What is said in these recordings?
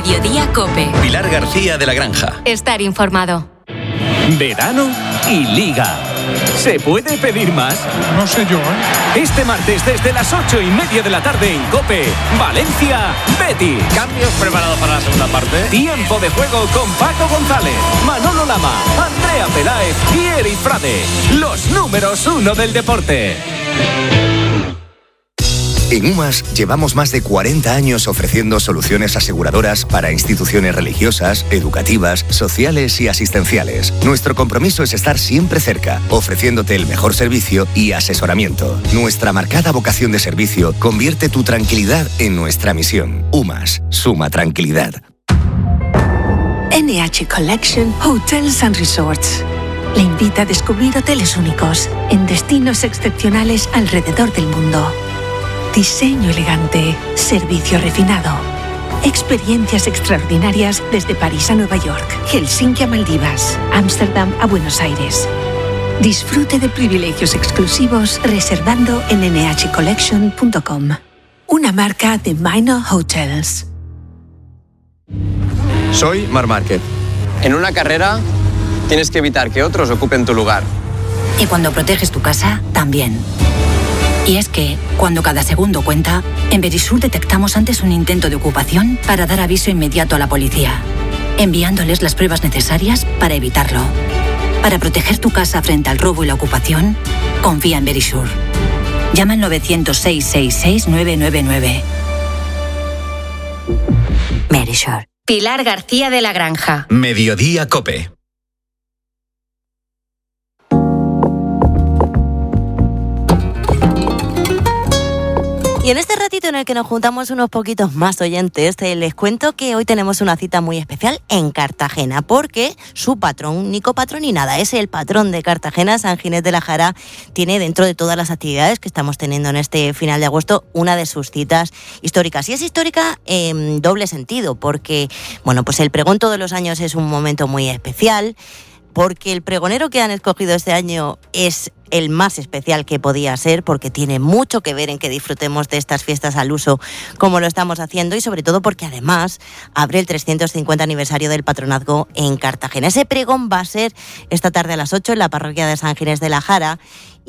Mediodía COPE. Pilar García de la Granja. Estar informado. Verano y Liga. ¿Se puede pedir más? No sé yo, ¿eh? Este martes desde las 8:30 de la tarde en COPE, Valencia, Betis. ¿Cambios preparados para la segunda parte? Tiempo de juego con Paco González, Manolo Lama, Andrea Peláez y Eric Frade. Los números 1 del deporte. En UMAS llevamos más de 40 años ofreciendo soluciones aseguradoras para instituciones religiosas, educativas, sociales y asistenciales. Nuestro compromiso es estar siempre cerca, ofreciéndote el mejor servicio y asesoramiento. Nuestra marcada vocación de servicio convierte tu tranquilidad en nuestra misión. UMAS, suma tranquilidad. NH Collection Hotels and Resorts le invita a descubrir hoteles únicos en destinos excepcionales alrededor del mundo. Diseño elegante, servicio refinado, experiencias extraordinarias desde París a Nueva York, Helsinki a Maldivas, Ámsterdam a Buenos Aires. Disfrute de privilegios exclusivos reservando en nhcollection.com. Una marca de Minor Hotels. Soy Marc Márquez. En una carrera tienes que evitar que otros ocupen tu lugar. Y cuando proteges tu casa, también. Y es que, cuando cada segundo cuenta, en Verisur detectamos antes un intento de ocupación para dar aviso inmediato a la policía, enviándoles las pruebas necesarias para evitarlo. Para proteger tu casa frente al robo y la ocupación, confía en Verisur. Llama al 900-666-999. Verisur. Pilar García de la Granja. Mediodía COPE. Y en este ratito en el que nos juntamos unos poquitos más oyentes, les cuento que hoy tenemos una cita muy especial en Cartagena, porque su patrón, Nico Patroninada, es el patrón de Cartagena. San Ginés de la Jara tiene, dentro de todas las actividades que estamos teniendo en este final de agosto, una de sus citas históricas. Y es histórica en doble sentido, porque bueno, pues el pregón todos los años es un momento muy especial, porque el pregonero que han escogido este año es el más especial que podía ser, porque tiene mucho que ver en que disfrutemos de estas fiestas al uso como lo estamos haciendo, y sobre todo porque además abre el 350 aniversario del patronazgo en Cartagena. Ese pregón va a ser esta tarde a las 8 en la parroquia de San Ginés de la Jara.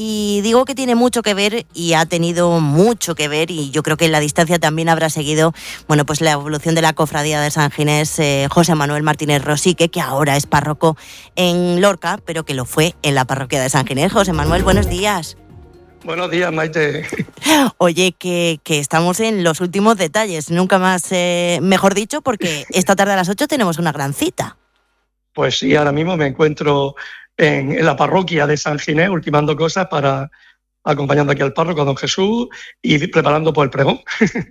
Y digo que tiene mucho que ver y ha tenido mucho que ver, y yo creo que en la distancia también habrá seguido, bueno, pues la evolución de la cofradía de San Ginés, José Manuel Martínez Rosique, que ahora es párroco en Lorca, pero que lo fue en la parroquia de San Ginés. José Manuel, buenos días. Buenos días, Maite. Oye, que estamos en los últimos detalles, nunca más mejor dicho, porque esta tarde a las 8 tenemos una gran cita. Pues sí, ahora mismo me encuentro en la parroquia de San Ginés, ultimando cosas acompañando aquí al párroco, a don Jesús, y preparando por el pregón.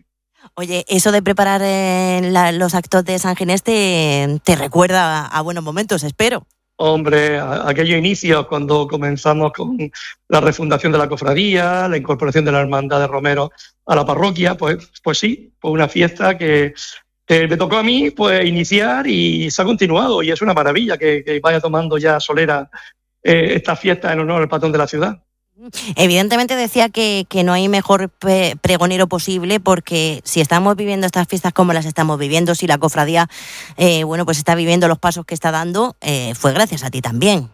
Oye, eso de preparar los actos de San Ginés te recuerda a buenos momentos, espero. Hombre, aquellos inicios cuando comenzamos con la refundación de la cofradía, la incorporación de la hermandad de Romero a la parroquia, pues sí, pues una fiesta que me tocó a mí pues iniciar y se ha continuado, y es una maravilla que vaya tomando ya solera esta fiesta en honor al patrón de la ciudad. Evidentemente decía que no hay mejor pregonero posible, porque si estamos viviendo estas fiestas como las estamos viviendo, si la cofradía bueno, pues está viviendo los pasos que está dando, fue gracias a ti también.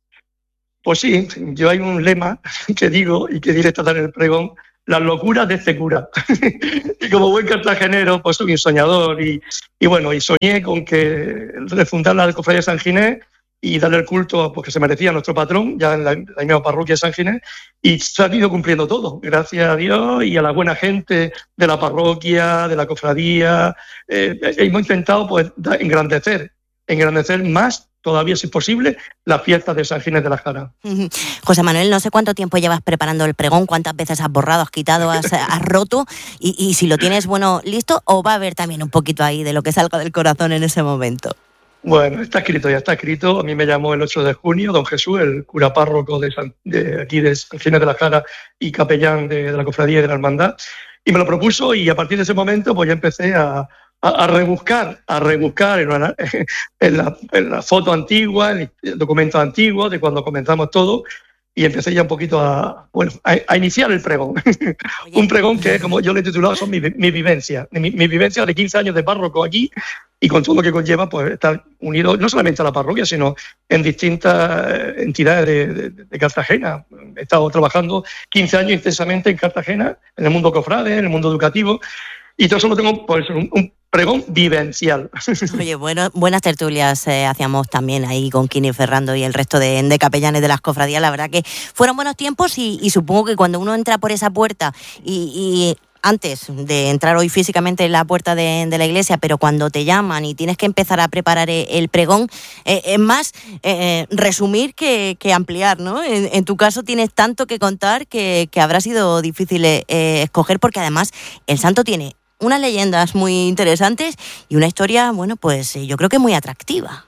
Pues sí, yo hay un lema que digo y que diré esta tarde en el pregón: las locuras de este cura. Y como buen cartagenero, pues soy un soñador y bueno, y soñé con que refundar la cofradía de San Ginés y darle el culto pues, que se merecía a nuestro patrón, ya en la misma parroquia de San Ginés, y se ha ido cumpliendo todo, gracias a Dios y a la buena gente de la parroquia, de la cofradía. Hemos intentado pues engrandecer más todavía, si es posible, las fiestas de San Ginés de la Jara. José Manuel, no sé cuánto tiempo llevas preparando el pregón, cuántas veces has borrado, has quitado, has roto, y si lo tienes bueno listo, o va a haber también un poquito ahí de lo que salga del corazón en ese momento. Bueno, ya está escrito. A mí me llamó el 8 de junio don Jesús, el cura párroco de aquí de San Ginés de la Jara y capellán de la cofradía y de la hermandad, y me lo propuso, y a partir de ese momento pues ya empecé a rebuscar en la foto antigua, en el documento antiguo de cuando comenzamos todo, y empecé ya un poquito a iniciar el pregón. Un pregón que, como yo le he titulado, son mi vivencia de 15 años de párroco aquí, y con todo lo que conlleva pues estar unido no solamente a la parroquia, sino en distintas entidades de Cartagena. He estado trabajando 15 años intensamente en Cartagena, en el mundo cofrade, en el mundo educativo, y todo eso lo tengo pues un pregón vivencial. Oye, buenas tertulias hacíamos también ahí con Kini Ferrando y el resto de capellanes de las cofradías. La verdad que fueron buenos tiempos y supongo que cuando uno entra por esa puerta y antes de entrar hoy físicamente en la puerta de la iglesia, pero cuando te llaman y tienes que empezar a preparar el pregón, es más resumir que ampliar, ¿no? En tu caso tienes tanto que contar que habrá sido difícil escoger, porque además el santo tiene unas leyendas muy interesantes y una historia, bueno, pues yo creo que muy atractiva.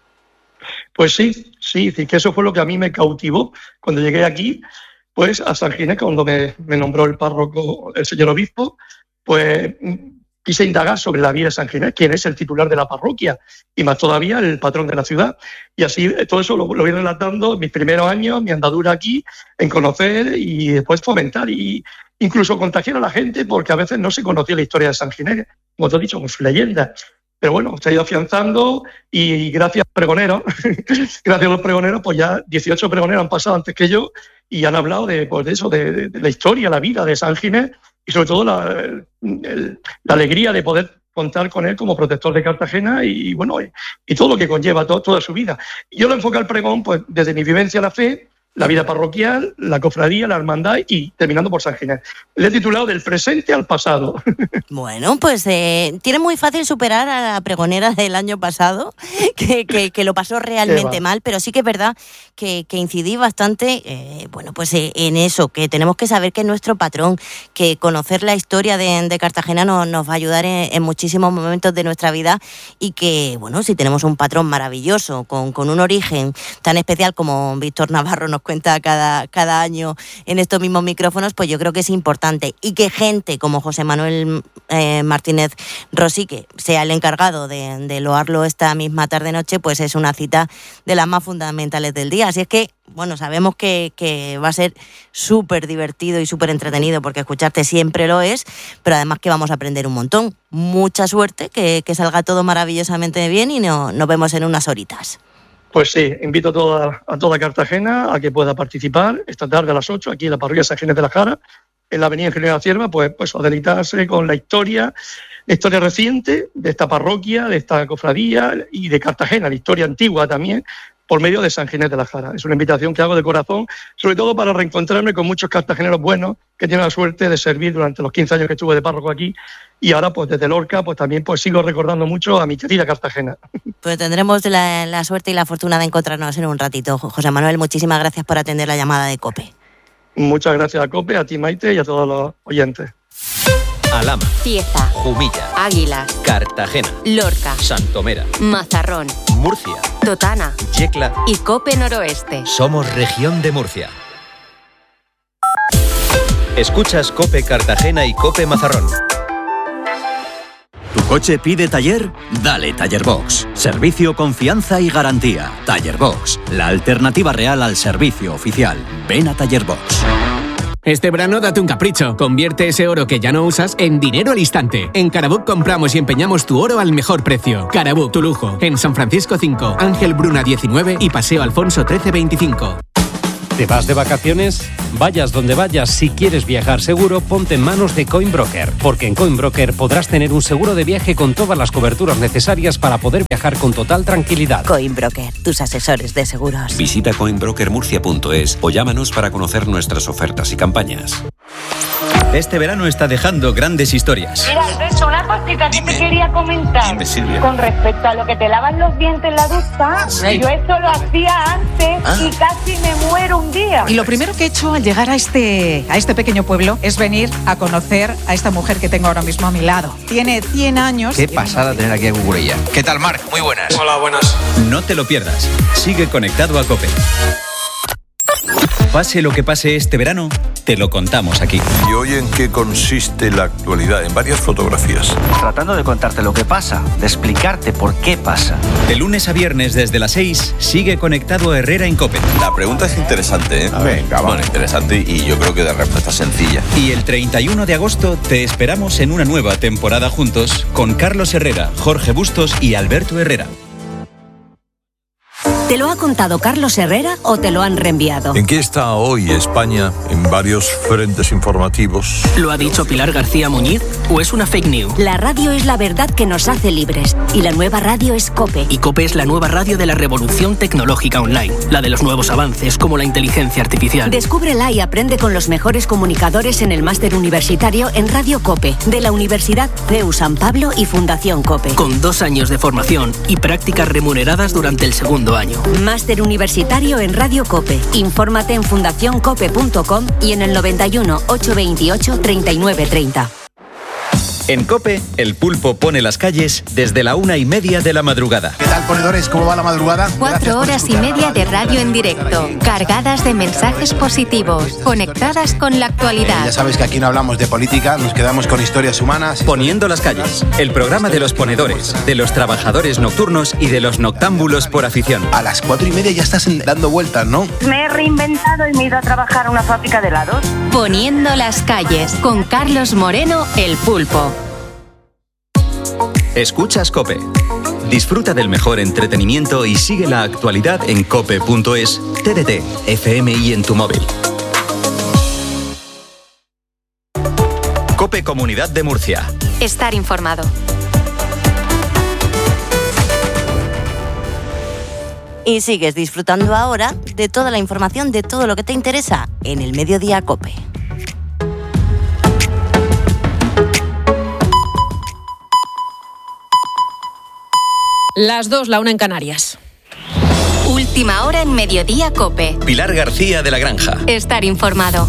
Pues sí, que eso fue lo que a mí me cautivó cuando llegué aquí, pues a San Ginés, cuando me nombró el párroco, el señor obispo, pues quise indagar sobre la vida de San Ginés, quién es el titular de la parroquia y más todavía el patrón de la ciudad. Y así todo eso lo voy relatando mis primeros años, mi andadura aquí, en conocer y después fomentar y incluso contagiar a la gente, porque a veces no se conocía la historia de San Ginés, como te he dicho, con sus leyendas. Pero bueno, se ha ido afianzando y gracias a pregoneros, gracias a los pregoneros, pues ya 18 pregoneros han pasado antes que yo y han hablado de la historia, la vida de San Ginés y sobre todo la alegría de poder contar con él como protector de Cartagena y bueno, y todo lo que conlleva toda su vida. Y yo lo enfoco al pregón pues desde mi vivencia la fe, la vida parroquial, la cofradía, la hermandad y terminando por San Ginés. Le he titulado Del presente al pasado. Bueno, pues tiene muy fácil superar a la pregonera del año pasado, que lo pasó realmente mal, pero sí que es verdad que incidí bastante, bueno, pues en eso, que tenemos que saber que es nuestro patrón, que conocer la historia de Cartagena nos va a ayudar en muchísimos momentos de nuestra vida y que, bueno, si tenemos un patrón maravilloso, con un origen tan especial como Víctor Navarro nos cuenta cada año en estos mismos micrófonos, pues yo creo que es importante. Y que gente como José Manuel Martínez Rossi, que sea el encargado de loarlo esta misma tarde-noche, pues es una cita de las más fundamentales del día. Así es que, bueno, sabemos que va a ser súper divertido y súper entretenido, porque escucharte siempre lo es, pero además que vamos a aprender un montón. Mucha suerte, que salga todo maravillosamente bien y nos vemos en unas horitas. Pues sí, invito a toda Cartagena a que pueda participar esta tarde a las 8 aquí en la parroquia San Ginés de la Jara, en la avenida Ingeniero de la Cierva, pues a deleitarse con la historia reciente de esta parroquia, de esta cofradía y de Cartagena, la historia antigua también, por medio de San Ginés de la Jara. Es una invitación que hago de corazón, sobre todo para reencontrarme con muchos cartageneros buenos que tienen la suerte de servir durante los 15 años que estuve de párroco aquí y ahora pues desde Lorca pues también pues sigo recordando mucho a mi querida Cartagena. Pues tendremos la suerte y la fortuna de encontrarnos en un ratito. José Manuel, muchísimas gracias por atender la llamada de COPE. Muchas gracias a COPE, a ti Maite y a todos los oyentes. Alhama, Cieza, Jumilla, Águila, Cartagena, Lorca, Santomera, Mazarrón, Murcia, Totana Yecla y COPE Noroeste. Somos región de Murcia. Escuchas COPE Cartagena y COPE Mazarrón. ¿Tu coche pide taller? Dale Taller Box. Servicio, confianza y garantía. Taller Box, la alternativa real al servicio oficial. Ven a Taller Box. Este verano date un capricho. Convierte ese oro que ya no usas en dinero al instante. En Carabook compramos y empeñamos tu oro al mejor precio. Carabook, tu lujo. En San Francisco 5, Ángel Bruna 19 y Paseo Alfonso 1325. ¿Te vas de vacaciones? Vayas donde vayas, si quieres viajar seguro, ponte en manos de Coinbroker, porque en Coinbroker podrás tener un seguro de viaje con todas las coberturas necesarias para poder viajar con total tranquilidad. Coinbroker, tus asesores de seguros. Visita coinbrokermurcia.es o llámanos para conocer nuestras ofertas y campañas. Este verano está dejando grandes historias. Mira, Alberto, una cosita que te quería comentar. Dime, Silvia. Con respecto a lo que te lavas los dientes en la ducha, Sí. yo esto lo hacía antes y casi me muero un día. Y lo primero que he hecho al llegar a este pequeño pueblo es venir a conocer a esta mujer que tengo ahora mismo a mi lado. Tiene 100 años. Qué pasada tener aquí a Cucurella. ¿Qué tal, Marc? Muy buenas. Hola, buenas. No te lo pierdas. Sigue conectado a COPE. Pase lo que pase este verano, te lo contamos aquí. ¿Y hoy en qué consiste la actualidad? En varias fotografías. Tratando de contarte lo que pasa, de explicarte por qué pasa. De lunes a viernes desde las 6, sigue conectado Herrera en COPE. La pregunta es interesante, ¿eh? Venga, va. Bueno, interesante y yo creo que de respuesta sencilla. Y el 31 de agosto te esperamos en una nueva temporada juntos con Carlos Herrera, Jorge Bustos y Alberto Herrera. ¿Te lo ha contado Carlos Herrera o te lo han reenviado? ¿En qué está hoy España en varios frentes informativos? ¿Lo ha dicho Pilar García Muñiz o es una fake news? La radio es la verdad que nos hace libres y la nueva radio es COPE. Y COPE es la nueva radio de la revolución tecnológica online, la de los nuevos avances como la inteligencia artificial. Descúbrela y aprende con los mejores comunicadores en el máster universitario en Radio COPE de la Universidad CEU San Pablo y Fundación COPE. Con 2 años de formación y prácticas remuneradas durante el segundo año. Máster universitario en Radio COPE. Infórmate en fundacioncope.com y en el 91 828 3930. En COPE, el pulpo pone las calles desde la 1:30 de la madrugada. ¿Qué tal, ponedores? ¿Cómo va la madrugada? 4 horas y media de radio en directo, cargadas de mensajes positivos, conectadas con la actualidad. Ya sabes que aquí no hablamos de política, nos quedamos con historias humanas. Poniendo las calles, el programa de los ponedores, de los trabajadores nocturnos y de los noctámbulos por afición. A las 4:30 ya estás dando vueltas, ¿no? Me he reinventado y me he ido a trabajar a una fábrica de helados. Poniendo las calles, con Carlos Moreno, el pulpo. Escuchas COPE. Disfruta del mejor entretenimiento y sigue la actualidad en cope.es, TDT, FM y en tu móvil. COPE Comunidad de Murcia. Estar informado. Y sigues disfrutando ahora de toda la información, de todo lo que te interesa en el Mediodía COPE. Las 2, la 1 en Canarias. Última hora en Mediodía COPE. Pilar García de la Granja. Estar informado.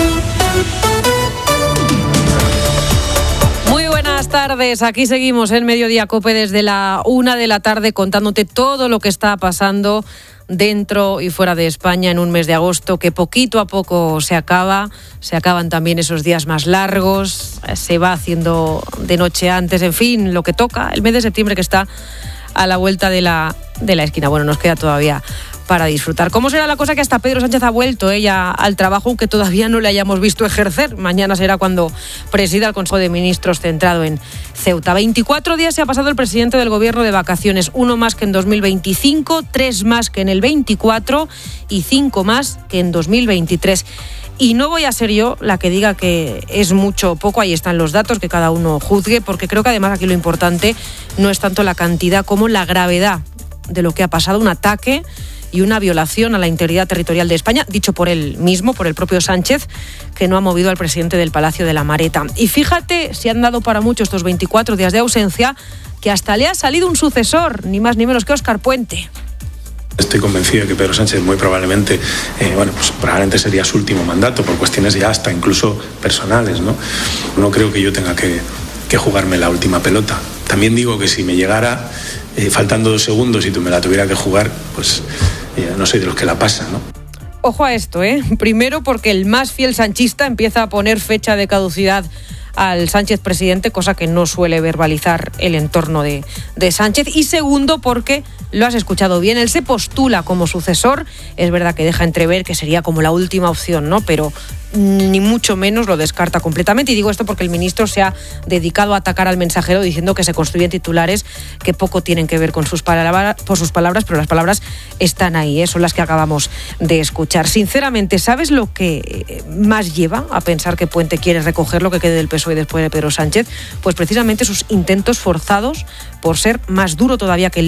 Muy buenas tardes, aquí seguimos en Mediodía COPE desde la 1 de la tarde contándote todo lo que está pasando dentro y fuera de España en un mes de agosto que poquito a poco se acaban también esos días más largos, se va haciendo de noche antes, en fin, lo que toca, el mes de septiembre que está a la vuelta de la esquina. Bueno, nos queda todavía para disfrutar. ¿Cómo será la cosa que hasta Pedro Sánchez ha vuelto ya al trabajo, aunque todavía no le hayamos visto ejercer? Mañana será cuando presida el Consejo de Ministros centrado en Ceuta. 24 días se ha pasado el presidente del Gobierno de vacaciones, 1 más que en 2025, 3 más que en el 24 y 5 más que en 2023. Y no voy a ser yo la que diga que es mucho o poco, ahí están los datos, que cada uno juzgue, porque creo que además aquí lo importante no es tanto la cantidad como la gravedad de lo que ha pasado, un ataque y una violación a la integridad territorial de España, dicho por él mismo, por el propio Sánchez, que no ha movido al presidente del Palacio de la Mareta. Y fíjate, si han dado para mucho estos 24 días de ausencia, que hasta le ha salido un sucesor, ni más ni menos que Óscar Puente. Estoy convencido de que Pedro Sánchez muy probablemente, probablemente sería su último mandato por cuestiones ya hasta incluso personales, ¿no? No creo que yo tenga que jugarme la última pelota. También digo que si me llegara faltando 2 segundos y tú me la tuviera que jugar, pues no soy de los que la pasan, ¿no? Ojo a esto, Primero porque el más fiel sanchista empieza a poner fecha de caducidad al Sánchez presidente, cosa que no suele verbalizar el entorno de Sánchez. Y segundo, porque, lo has escuchado bien, él se postula como sucesor. Es verdad que deja entrever que sería como la última opción, ¿no? Pero ni mucho menos lo descarta completamente. Y digo esto porque el ministro se ha dedicado a atacar al Mensajero diciendo que se construyen titulares que poco tienen que ver con sus palabras, pero las palabras están ahí, son las que acabamos de escuchar. Sinceramente, ¿sabes lo que más lleva a pensar que Puente quiere recoger lo que quede del PSOE después de Pedro Sánchez? Pues precisamente sus intentos forzados por ser más duro todavía que el